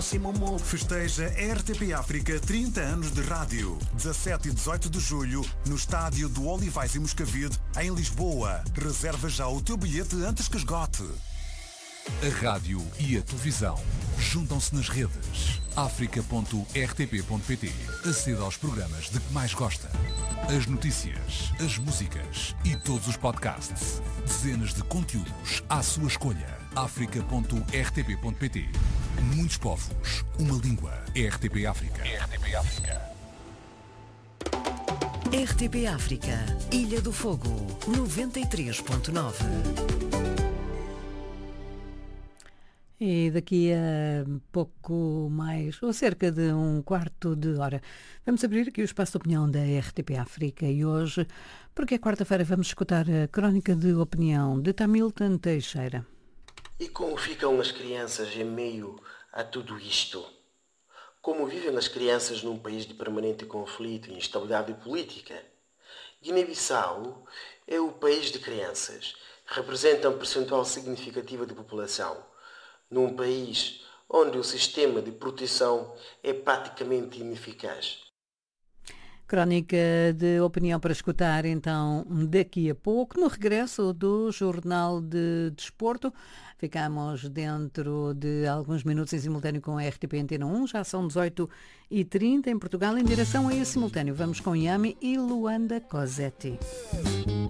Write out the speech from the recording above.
Festeja RTP África 30 anos de rádio. 17 e 18 de julho, no estádio do Olivais e Moscavide, em Lisboa. Reserva já o teu bilhete antes que esgote. A rádio e a televisão juntam-se nas redes. Africa.rtp.pt. Aceda aos programas de que mais gosta. As notícias, as músicas e todos os podcasts. Dezenas de conteúdos à sua escolha. Africa.rtp.pt. Muitos povos, uma língua. RTP África. RTP África. RTP África, Ilha do Fogo, 93.9. E daqui a pouco mais, ou cerca de um quarto de hora, vamos abrir aqui o espaço de opinião da RTP África e hoje, porque é quarta-feira, vamos escutar a crónica de opinião de Tamilton Teixeira. E como ficam as crianças em meio a tudo isto? Como vivem as crianças num país de permanente conflito e instabilidade política? Guiné-Bissau é o país de crianças, representa um percentual significativo de população, num país onde o sistema de proteção é praticamente ineficaz. Crónica de opinião para escutar então daqui a pouco, no regresso do Jornal de Desporto. Ficamos dentro de alguns minutos em simultâneo com a RTP Antena 1, já são 18h30 em Portugal, em direção a esse simultâneo. Vamos com Yami e Luanda Cosetti.